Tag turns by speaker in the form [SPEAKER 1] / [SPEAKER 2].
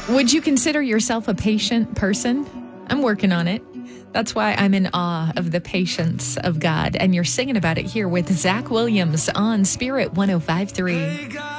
[SPEAKER 1] Would you consider yourself a patient person? I'm working on it. That's why I'm in awe of the patience of God. And you're singing about it here with Zach Williams on Spirit 105.3.